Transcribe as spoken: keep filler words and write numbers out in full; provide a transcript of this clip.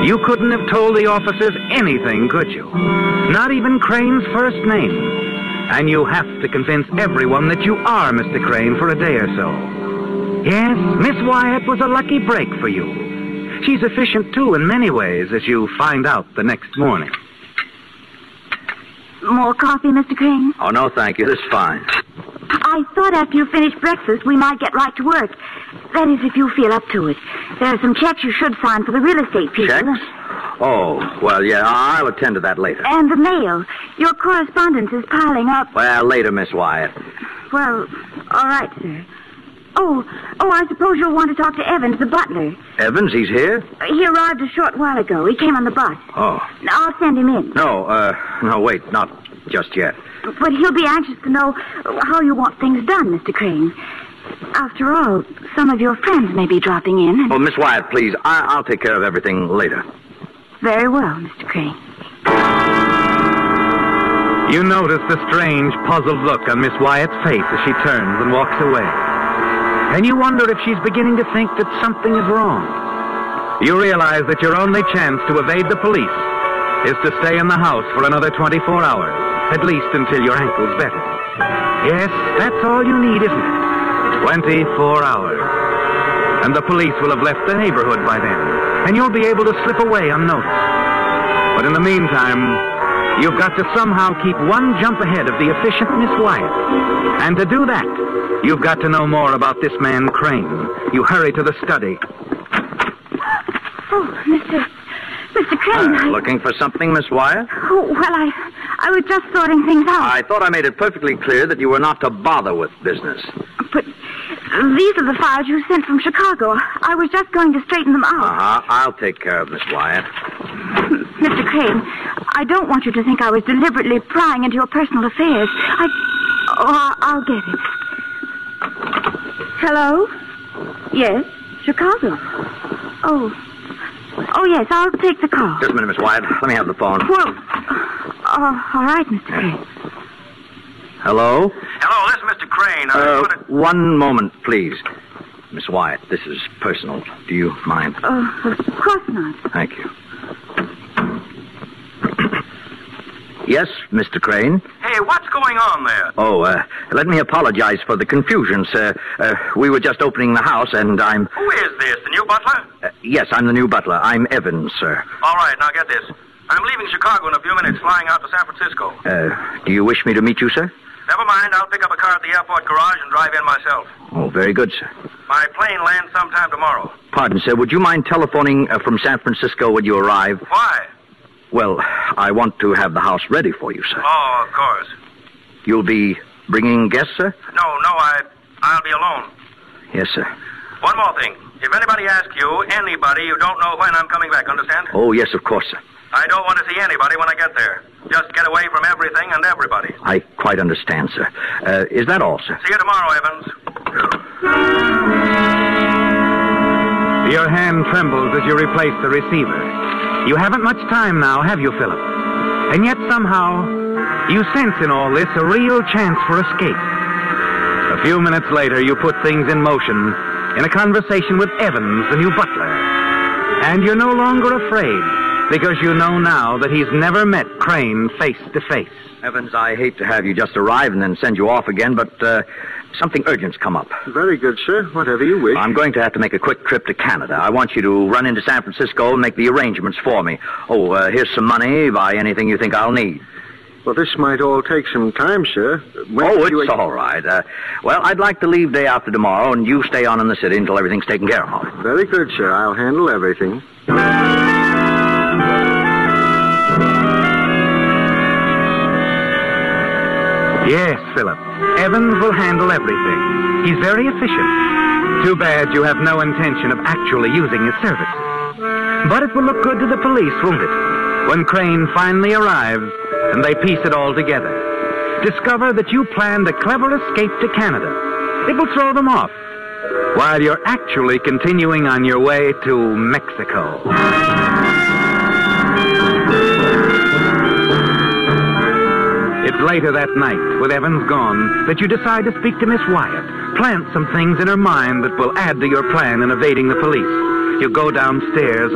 You couldn't have told the officers anything, could you? Not even Crane's first name. And you have to convince everyone that you are Mister Crane for a day or so. Yes, Miss Wyatt was a lucky break for you. She's efficient, too, in many ways, as you find out the next morning. More coffee, Mister Crane? Oh, no, thank you. This is fine. I thought after you finished breakfast, we might get right to work. That is, if you feel up to it. There are some checks you should sign for the real estate people. Checks? Oh, well, yeah, I'll attend to that later. And the mail. Your correspondence is piling up. Well, later, Miss Wyatt. Well, all right, sir. Oh, oh, I suppose you'll want to talk to Evans, the butler. Evans, he's here? He arrived a short while ago. He came on the bus. Oh. I'll send him in. No, uh, no, wait, not just yet. But he'll be anxious to know how you want things done, Mister Crane. After all, some of your friends may be dropping in. And... Oh, Miss Wyatt, please, I- I'll take care of everything later. Very well, Mister Crane. You notice the strange, puzzled look on Miss Wyatt's face as she turns and walks away. And you wonder if she's beginning to think that something is wrong. You realize that your only chance to evade the police is to stay in the house for another twenty-four hours, at least until your ankle's better. Yes, that's all you need, isn't it? twenty-four hours. And the police will have left the neighborhood by then, and you'll be able to slip away unnoticed. But in the meantime, you've got to somehow keep one jump ahead of the efficient Miss Wyatt. And to do that, you've got to know more about this man, Crane. You hurry to the study. Oh, Mister Mister Crane. Uh, I... Looking for something, Miss Wyatt? Oh, well, I, I was just sorting things out. I thought I made it perfectly clear that you were not to bother with business. But these are the files you sent from Chicago. I was just going to straighten them out. Uh-huh. I'll take care of Miss Wyatt. Mister Crane, I don't want you to think I was deliberately prying into your personal affairs. I... Oh, I'll get it. Hello? Yes, Chicago. Oh. Oh, yes, I'll take the call. Just a minute, Miss Wyatt. Let me have the phone. Well, uh, all right, Mister Crane. Hello? Hello, this is Mister Crane. I Uh, wanted... one moment, please. Miss Wyatt, this is personal. Do you mind? Uh, of course not. Thank you. Yes, Mister Crane? Hey, what's going on there? Oh, uh, let me apologize for the confusion, sir. Uh, we were just opening the house, and I'm... Who is this, the new butler? Uh, yes, I'm the new butler. I'm Evans, sir. All right, now get this. I'm leaving Chicago in a few minutes, flying out to San Francisco. Uh, do you wish me to meet you, sir? Never mind, I'll pick up a car at the airport garage and drive in myself. Oh, very good, sir. My plane lands sometime tomorrow. Pardon, sir. Would you mind telephoning uh, from San Francisco when you arrive? Why? Well, I want to have the house ready for you, sir. Oh, of course. You'll be bringing guests, sir? No, no, I, I'll be alone. Yes, sir. One more thing. If anybody asks you, anybody, you don't know when I'm coming back, understand? Oh, yes, of course, sir. I don't want to see anybody when I get there. Just get away from everything and everybody. I quite understand, sir. Uh, is that all, sir? See you tomorrow, Evans. Your hand trembles as you replace the receiver. You haven't much time now, have you, Philip? And yet somehow, you sense in all this a real chance for escape. A few minutes later, you put things in motion in a conversation with Evans, the new butler. And you're no longer afraid, because you know now that he's never met Crane face to face. Evans, I hate to have you just arrive and then send you off again, but uh, something urgent's come up. Very good, sir. Whatever you wish. I'm going to have to make a quick trip to Canada. I want you to run into San Francisco and make the arrangements for me. Oh, uh, here's some money. Buy anything you think I'll need. Well, this might all take some time, sir. When oh, it's you... all right. Uh, well, I'd like to leave day after tomorrow, and you stay on in the city until everything's taken care of. Very good, sir. I'll handle everything. Yes, Philip. Evans will handle everything. He's very efficient. Too bad you have no intention of actually using his services. But it will look good to the police, won't it? When Crane finally arrives and they piece it all together. Discover that you planned a clever escape to Canada. It will throw them off, while you're actually continuing on your way to Mexico. It's later that night, with Evans gone, that you decide to speak to Miss Wyatt. Plant some things in her mind that will add to your plan in evading the police. You go downstairs